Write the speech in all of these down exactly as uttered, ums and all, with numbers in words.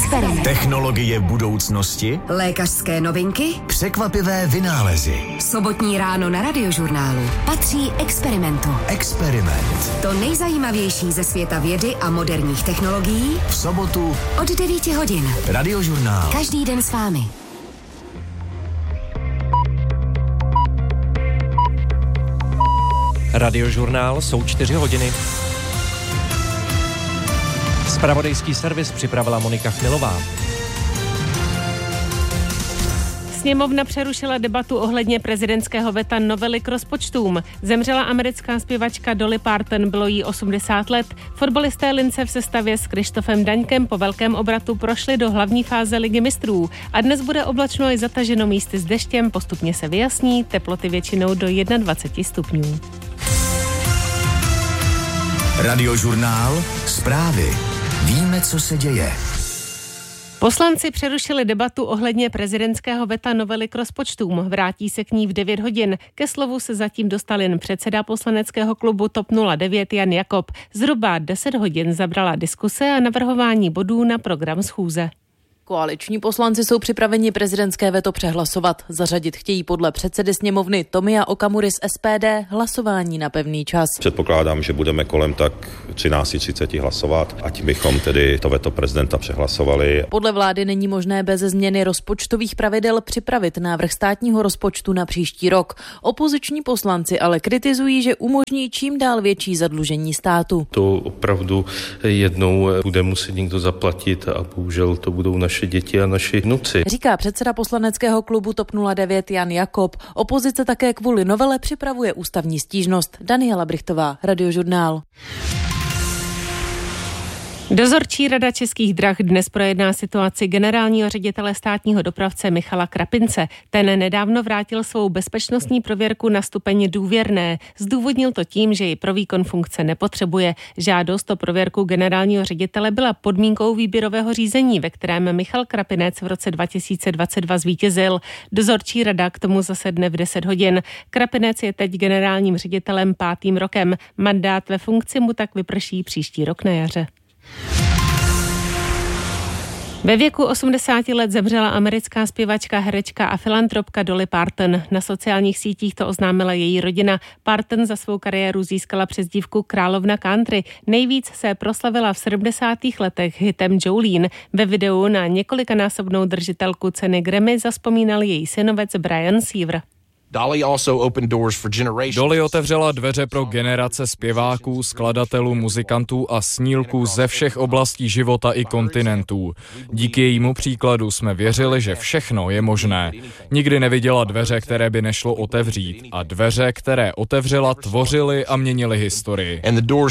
Experiment. Technologie budoucnosti? Lékařské novinky? Překvapivé vynálezy. Sobotní ráno na Radiožurnálu patří Experimentu. Experiment. To nejzajímavější ze světa vědy a moderních technologií V sobotu od devíti hodin. Radiožurnál. Každý den s vámi. Radiožurnál, jsou čtyři hodiny. Zpravodajský servis připravila Monika Chmilová. Sněmovna přerušila debatu ohledně prezidentského veta novely k rozpočtům. Zemřela americká zpěvačka Dolly Parton, bylo jí osmdesát let. Fotbalisté Lince v sestavě s Krištofem Daňkem po velkém obratu prošli do hlavní fáze Ligy mistrů. A dnes bude oblačno i zataženo místy s deštěm, postupně se vyjasní, teploty většinou do dvacet jedna stupňů. Radiožurnál. Zprávy. Víme, co se děje. Poslanci přerušili debatu ohledně prezidentského veta novely k rozpočtům. Vrátí se k ní v devět hodin. Ke slovu se zatím dostal jen předseda poslaneckého klubu TOP nula devět Jan Jakob. Zhruba deset hodin zabrala diskuse a navrhování bodů na program schůze. Koaliční poslanci jsou připraveni prezidentské veto přehlasovat. Zařadit chtějí podle předsedy sněmovny Tomia Okamury z S P D hlasování na pevný čas. Předpokládám, že budeme kolem tak třináct třicet hlasovat, ať bychom tedy to veto prezidenta přehlasovali. Podle vlády není možné bez změny rozpočtových pravidel připravit návrh státního rozpočtu na příští rok. Opoziční poslanci ale kritizují, že umožní čím dál větší zadlužení státu. To opravdu jednou bude muset někdo zaplatit a bohužel to budou naše děti a naši vnuci. Říká předseda poslaneckého klubu TOP nula devět Jan Jakob. Opozice také kvůli novele připravuje ústavní stížnost. Daniela Brichtová, Radiožurnál. Dozorčí rada Českých drah dnes projedná situaci generálního ředitele státního dopravce Michala Krapince. Ten nedávno vrátil svou bezpečnostní prověrku na stupeň důvěrné. Zdůvodnil to tím, že ji pro výkon funkce nepotřebuje. Žádost o prověrku generálního ředitele byla podmínkou výběrového řízení, ve kterém Michal Krapinec v roce dva tisíce dvacet dva zvítězil. Dozorčí rada k tomu zasedne v deset hodin. Krapinec je teď generálním ředitelem pátým rokem. Mandát ve funkci mu tak vyprší příští rok na jaře. Ve věku osmdesáti let zemřela americká zpěvačka, herečka a filantropka Dolly Parton. Na sociálních sítích to oznámila její rodina. Parton za svou kariéru získala přezdívku Královna country. Nejvíc se proslavila v sedmdesátých letech hitem Jolene. Ve videu na několikanásobnou držitelku ceny Grammy zazpomínal její synovec Brian Seaver. Dolly otevřela dveře pro generace zpěváků, skladatelů, muzikantů a snílků ze všech oblastí života i kontinentů. Díky jejímu příkladu jsme věřili, že všechno je možné. Nikdy neviděla dveře, které by nešlo otevřít. A dveře, které otevřela, tvořily a měnily historii.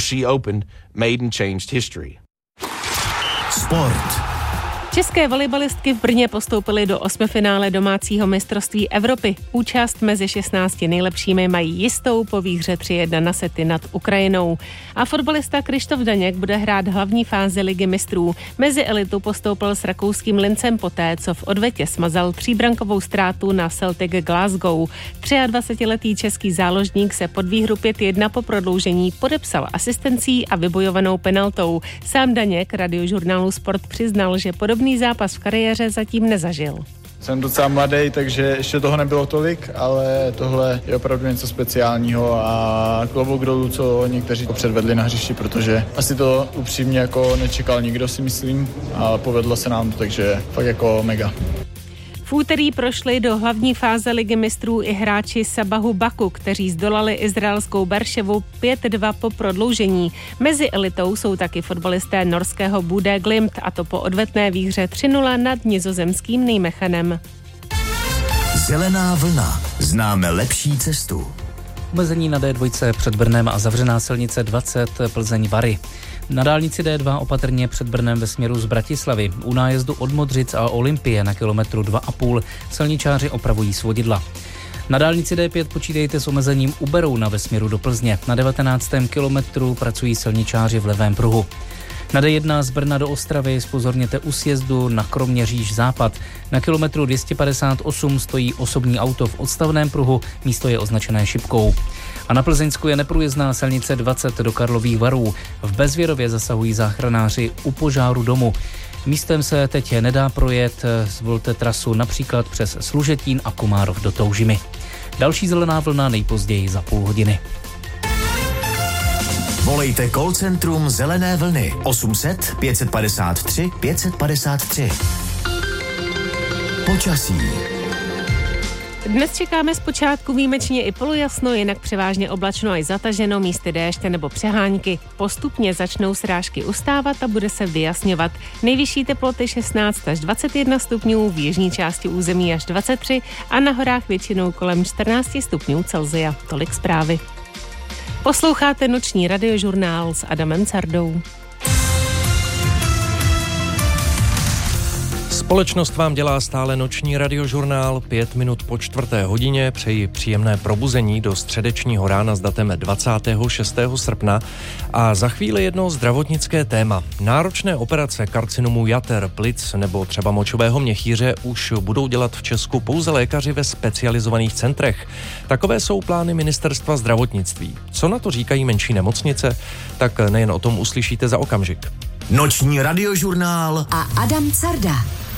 Sport. České volejbalistky v Brně postoupily do osmifinále domácího mistrovství Evropy. Účast mezi šestnácti nejlepšími mají jistou po výhře tři jedna na sety nad Ukrajinou. A fotbalista Krištof Daněk bude hrát hlavní fázi Ligy mistrů. Mezi elitu postoupil s rakouským Lincem poté, co v odvetě smazal tříbrankovou ztrátu na Celtic Glasgow. dvacetiletý český záložník se pod výhru pět jedna po prodloužení podepsal asistencí a vybojovanou penaltou. Sám Daněk Radiožurnálu Sport přiznal, že podobný zápas v kariéře zatím nezažil. Jsem docela mladý, takže ještě toho nebylo tolik, ale tohle je opravdu něco speciálního a klobouk dolů, co někteří předvedli na hřišti, protože asi to upřímně jako nečekal nikdo, si myslím, ale povedlo se nám to, takže fakt jako mega. V úterý prošli do hlavní fáze Ligy mistrů i hráči Sabahu Baku, kteří zdolali izraelskou Berševu pět dva po prodloužení. Mezi elitou jsou taky fotbalisté norského Bodø Glimt, a to po odvetné výhře tři nula nad nizozemským Nijmechenem. Zelená vlna. Známe lepší cestu. Omezení na D dva před Brnem a zavřená silnice dvacet Plzeň-Vary. Na dálnici D dva opatrně před Brnem ve směru z Bratislavy. U nájezdu od Modřic a Olympie na kilometru dva a půl silničáři opravují svodidla. Na dálnici D pět počítejte s omezením u Berouna ve směru do Plzně. Na devatenáctém kilometru pracují silničáři v levém pruhu. Na D jedna z Brna do Ostravy zpozorněte u sjezdu na Kroměříž západ. Na kilometru dvě stě padesát osm stojí osobní auto v odstavném pruhu, místo je označené šipkou. A na Plzeňsku je neprůjezdná silnice dvacet do Karlových Varů. V Bezvěrově zasahují záchranáři u požáru domu. Místem se teď nedá projet, zvolte trasu například přes Služetín a Komárov do Toužimy. Další zelená vlna nejpozději za půl hodiny. Volejte call centrum Zelené vlny osm set pět padesát tři pět padesát tři. Počasí. Dnes čekáme zpočátku výjimečně i polojasno, jinak převážně oblačno až zataženo, místy déště nebo přehánky. Postupně začnou srážky ustávat a bude se vyjasňovat. Nejvyšší teploty šestnáct až dvacet jedna stupňů, v jižní části území až dvacet tři a na horách většinou kolem čtrnáct stupňů Celsia. Tolik zprávy. Posloucháte noční radiožurnál s Adamem Cardou. Společnost vám dělá stále noční radiožurnál. Pět minut po čtvrté hodině. Přeji příjemné probuzení do středečního rána s datem dvacátého šestého srpna. A za chvíli jedno zdravotnické téma. Náročné operace karcinomu jater, plic nebo třeba močového měchýře už budou dělat v Česku pouze lékaři ve specializovaných centrech. Takové jsou plány ministerstva zdravotnictví. Co na to říkají menší nemocnice? Tak nejen o tom uslyšíte za okamžik. Noční radiožurnál a Adam Carda.